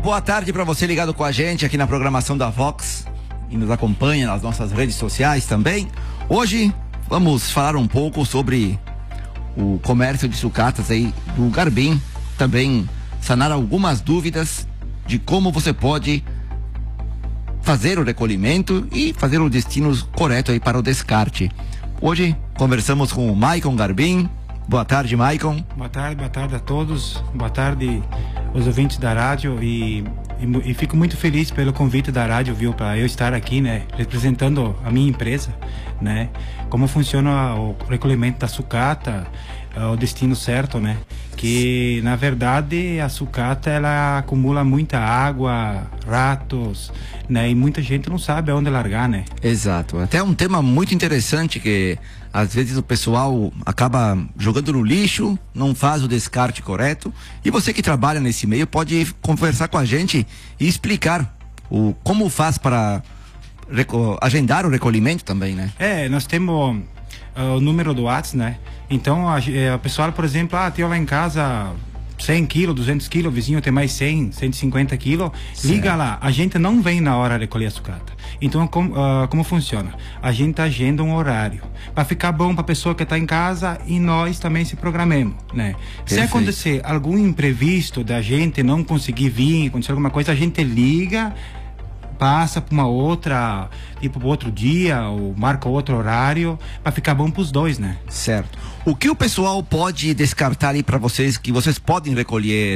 Boa tarde para você ligado com a gente aqui na programação da Vox e nos acompanha nas nossas redes sociais também. Hoje vamos falar um pouco sobre o comércio de sucatas aí do Garbim, também sanar algumas dúvidas de como você pode fazer o recolhimento e fazer o destino correto aí para o descarte. Hoje conversamos com o Maicon Garbim. Boa tarde, Maicon. Boa tarde a todos. Boa tarde os ouvintes da rádio e fico muito feliz pelo convite da rádio, viu, para eu estar aqui, né, representando a minha empresa, né, como funciona o recolhimento da sucata, o destino certo, né, que na verdade a sucata ela acumula muita água, ratos, né, e muita gente não sabe aonde largar, né. Exato, até um tema muito interessante que às vezes o pessoal acaba jogando no lixo, não faz o descarte correto, e você que trabalha nesse meio pode conversar com a gente e explicar como faz para agendar o recolhimento também, né? Nós temos o número do WhatsApp, né? Então a pessoal, por exemplo, tem lá em casa 100 quilos, 200 quilos, o vizinho tem mais 100, 150 quilos, liga lá, a gente não vem na hora recolher a sucata. Então como funciona? A gente agenda um horário para ficar bom para a pessoa que está em casa e nós também se programemos, né? Se acontecer algum imprevisto da gente não conseguir vir, acontecer alguma coisa, a gente liga, passa para uma outra, tipo para outro dia, ou marca outro horário, para ficar bom para os dois, né? Certo. O que o pessoal pode descartar aí para vocês, que vocês podem recolher